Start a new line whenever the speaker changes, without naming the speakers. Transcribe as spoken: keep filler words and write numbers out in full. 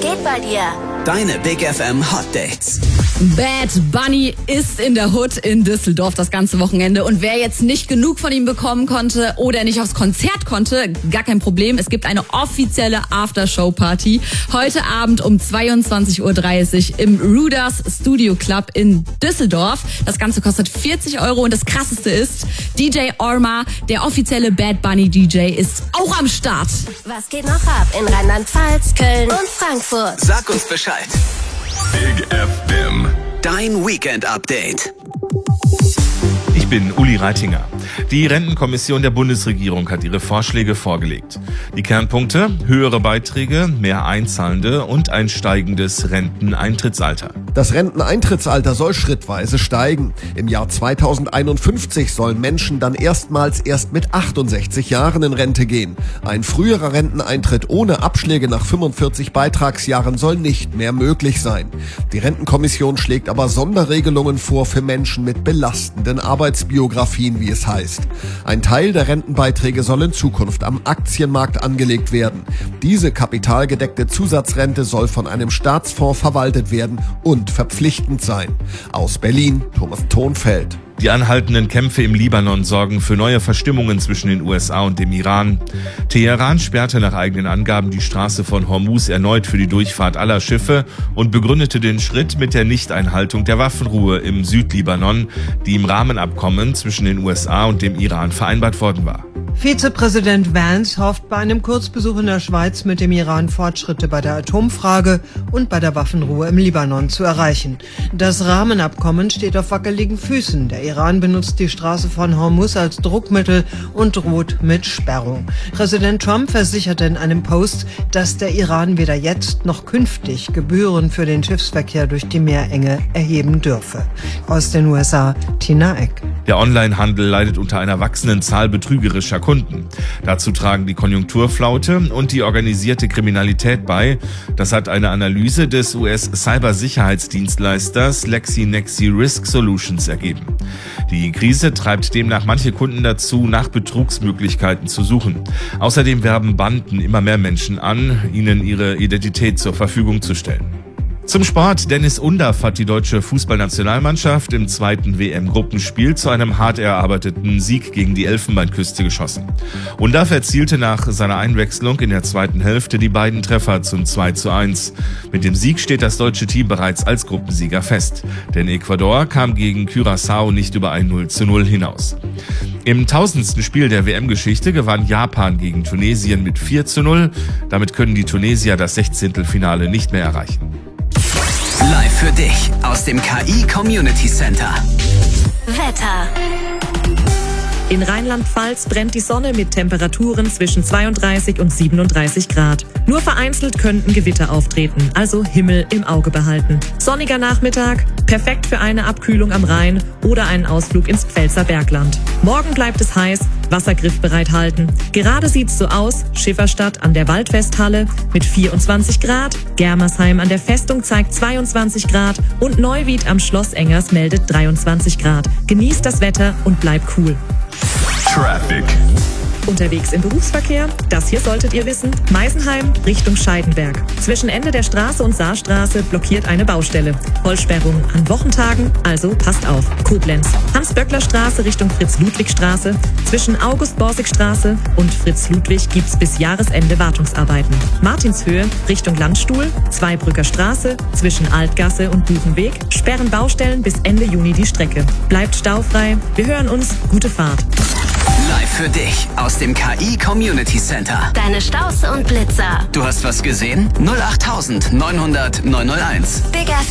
geht bei dir?
Deine Big F M Hot Dates.
Bad Bunny ist in der Hood in Düsseldorf das ganze Wochenende. Und wer jetzt nicht genug von ihm bekommen konnte oder nicht aufs Konzert konnte, gar kein Problem. Es gibt eine offizielle Aftershow-Party heute Abend um zweiundzwanzig Uhr dreißig im Ruders Studio Club in Düsseldorf. Das Ganze kostet vierzig Euro und das Krasseste ist, D J Orma, der offizielle Bad Bunny D J, ist auch am Start.
Was geht noch ab in Rheinland-Pfalz, Köln und Frankfurt?
Sag uns Bescheid.
Big F M.
Dein Weekend-Update.
Ich bin Uli Reitinger. Die Rentenkommission der Bundesregierung hat ihre Vorschläge vorgelegt. Die Kernpunkte: höhere Beiträge, mehr Einzahlende und ein steigendes Renteneintrittsalter.
Das Renteneintrittsalter soll schrittweise steigen. Im Jahr zweitausendeinundfünfzig sollen Menschen dann erstmals erst mit achtundsechzig Jahren in Rente gehen. Ein früherer Renteneintritt ohne Abschläge nach fünfundvierzig Beitragsjahren soll nicht mehr möglich sein. Die Rentenkommission schlägt aber Sonderregelungen vor für Menschen mit belastenden Arbeitsbiografien, wie es heißt. Ein Teil der Rentenbeiträge soll in Zukunft am Aktienmarkt angelegt werden. Diese kapitalgedeckte Zusatzrente soll von einem Staatsfonds verwaltet werden und verpflichtend sein. Aus Berlin, Thomas Thonfeld.
Die anhaltenden Kämpfe im Libanon sorgen für neue Verstimmungen zwischen den U S A und dem Iran. Teheran sperrte nach eigenen Angaben die Straße von Hormuz erneut für die Durchfahrt aller Schiffe und begründete den Schritt mit der Nichteinhaltung der Waffenruhe im Südlibanon, die im Rahmenabkommen zwischen den U S A und dem Iran vereinbart worden war.
Vizepräsident Vance hofft bei einem Kurzbesuch in der Schweiz mit dem Iran Fortschritte bei der Atomfrage und bei der Waffenruhe im Libanon zu erreichen. Das Rahmenabkommen steht auf wackeligen Füßen. Der Iran benutzt die Straße von Hormuz als Druckmittel und droht mit Sperrung. Präsident Trump versicherte in einem Post, dass der Iran weder jetzt noch künftig Gebühren für den Schiffsverkehr durch die Meerenge erheben dürfe. Aus den U S A, Tina Eck.
Der Onlinehandel leidet unter einer wachsenden Zahl betrügerischer Kunden. Dazu tragen die Konjunkturflaute und die organisierte Kriminalität bei. Das hat eine Analyse des U S-Cybersicherheitsdienstleisters LexinXi Risk Solutions ergeben. Die Krise treibt demnach manche Kunden dazu, nach Betrugsmöglichkeiten zu suchen. Außerdem werben Banden immer mehr Menschen an, ihnen ihre Identität zur Verfügung zu stellen. Zum Sport. Dennis Undaff hat die deutsche Fußballnationalmannschaft im zweiten W M-Gruppenspiel zu einem hart erarbeiteten Sieg gegen die Elfenbeinküste geschossen. Undaff erzielte nach seiner Einwechslung in der zweiten Hälfte die beiden Treffer zum zwei zu eins. Mit dem Sieg steht das deutsche Team bereits als Gruppensieger fest. Denn Ecuador kam gegen Curaçao nicht über ein null zu null hinaus. Im tausendsten Spiel der W M-Geschichte gewann Japan gegen Tunesien mit vier zu null. Damit können die Tunesier das Sechzehntelfinale nicht mehr erreichen.
Live für dich aus dem K I Community Center.
Wetter.
In Rheinland-Pfalz brennt die Sonne mit Temperaturen zwischen zweiunddreißig und siebenunddreißig Grad. Nur vereinzelt könnten Gewitter auftreten, also Himmel im Auge behalten. Sonniger Nachmittag, perfekt für eine Abkühlung am Rhein oder einen Ausflug ins Pfälzer Bergland. Morgen bleibt es heiß, Wassergriff bereithalten. Gerade sieht's so aus, Schifferstadt an der Waldfesthalle mit vierundzwanzig Grad, Germersheim an der Festung zeigt zweiundzwanzig Grad und Neuwied am Schloss Engers meldet dreiundzwanzig Grad. Genießt das Wetter und bleibt cool.
Traffic.
Unterwegs im Berufsverkehr? Das hier solltet ihr wissen. Meisenheim Richtung Scheidenberg. Zwischen Ende der Straße und Saarstraße blockiert eine Baustelle. Vollsperrung an Wochentagen, also passt auf. Koblenz. Hans-Böckler-Straße Richtung Fritz-Ludwig-Straße. Zwischen August-Borsig-Straße und Fritz-Ludwig gibt's bis Jahresende Wartungsarbeiten. Martinshöhe Richtung Landstuhl. Zweibrücker Straße. Zwischen Altgasse und Buchenweg sperren Baustellen bis Ende Juni die Strecke. Bleibt staufrei. Wir hören uns. Gute Fahrt.
Live für dich aus dem K I Community Center.
Deine Staus und Blitzer.
Du hast was gesehen? null acht neunhundert neunhunderteins.
Big F